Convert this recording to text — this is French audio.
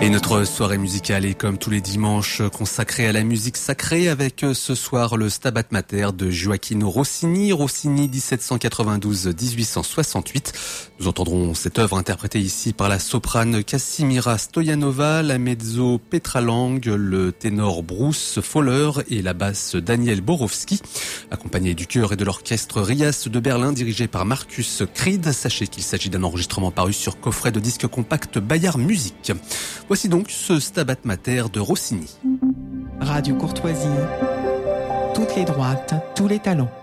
Et notre soirée musicale est comme tous les dimanches consacrée à la musique sacrée avec ce soir le Stabat Mater de Gioacchino Rossini. Rossini 1792-1868. Nous entendrons cette œuvre interprétée ici par la soprane Casimira Stoyanova, la mezzo Petra Lang, le ténor Bruce Fowler et la basse Daniel Borowski, accompagné du chœur et de l'orchestre Rias de Berlin dirigé par Marcus Creed. Sachez qu'il s'agit d'un enregistrement paru sur coffret de disque compact Bayard Musique. Voici donc ce Stabat Mater de Rossini. Radio Courtoisie, toutes les droites, tous les talents.